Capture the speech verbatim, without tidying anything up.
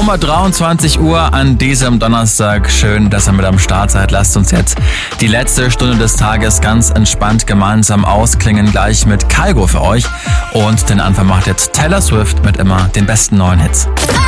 Um dreiundzwanzig Uhr an diesem Donnerstag. Schön, dass ihr mit am Start seid. Lasst uns jetzt die letzte Stunde des Tages ganz entspannt gemeinsam ausklingen. Gleich mit Kygo für euch. Und den Anfang macht jetzt Taylor Swift mit immer den besten neuen Hits.